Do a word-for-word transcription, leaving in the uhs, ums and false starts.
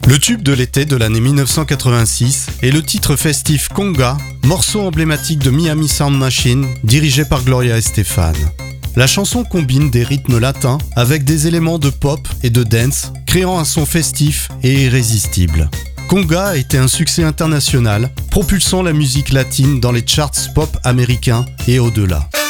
Le tube de l'été de l'année mille neuf cent quatre-vingt-six est le titre festif Conga, morceau emblématique de Miami Sound Machine, dirigé par Gloria Estefan. La chanson combine des rythmes latins avec des éléments de pop et de dance, créant un son festif et irrésistible. Conga a été un succès international, propulsant la musique latine dans les charts pop américains et au-delà.